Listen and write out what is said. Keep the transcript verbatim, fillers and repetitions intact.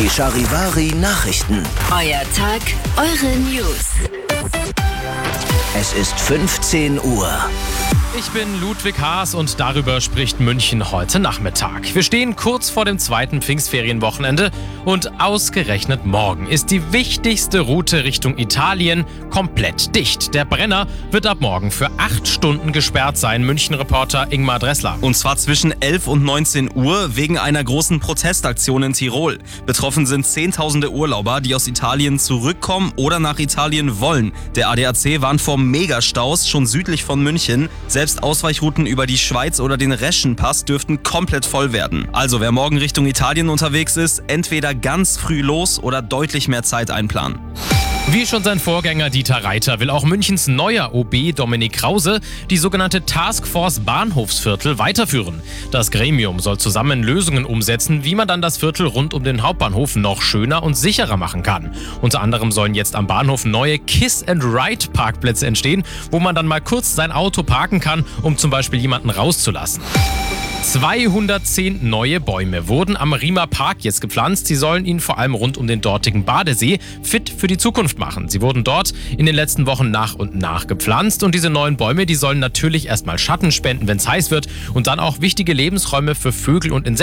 Die Charivari Nachrichten. Euer Tag, eure News. Es ist fünfzehn Uhr. Ich bin Ludwig Haas und darüber spricht München heute Nachmittag. Wir stehen kurz vor dem zweiten Pfingstferienwochenende und ausgerechnet morgen ist die wichtigste Route Richtung Italien komplett dicht. Der Brenner wird ab morgen für acht Stunden gesperrt sein. München-Reporter Ingmar Dressler. Und zwar zwischen elf und neunzehn Uhr wegen einer großen Protestaktion in Tirol. Betroffen sind Zehntausende Urlauber, die aus Italien zurückkommen oder nach Italien wollen. Der A D A C warnt vor Megastaus schon südlich von München. Selbst Ausweichrouten über die Schweiz oder den Reschenpass dürften komplett voll werden. Also wer morgen Richtung Italien unterwegs ist, entweder ganz früh los oder deutlich mehr Zeit einplanen. Wie schon sein Vorgänger Dieter Reiter will auch Münchens neuer O B Dominik Krause die sogenannte Taskforce Bahnhofsviertel weiterführen. Das Gremium soll zusammen Lösungen umsetzen, wie man dann das Viertel rund um den Hauptbahnhof noch schöner und sicherer machen kann. Unter anderem sollen jetzt am Bahnhof neue Kiss-and-Ride-Parkplätze entstehen, wo man dann mal kurz sein Auto parken kann, um zum Beispiel jemanden rauszulassen. zweihundertzehn neue Bäume wurden am Riemer Park jetzt gepflanzt. Sie sollen ihn vor allem rund um den dortigen Badesee fit für die Zukunft machen. Sie wurden dort in den letzten Wochen nach und nach gepflanzt und diese neuen Bäume, die sollen natürlich erstmal Schatten spenden, wenn es heiß wird und dann auch wichtige Lebensräume für Vögel und Insekten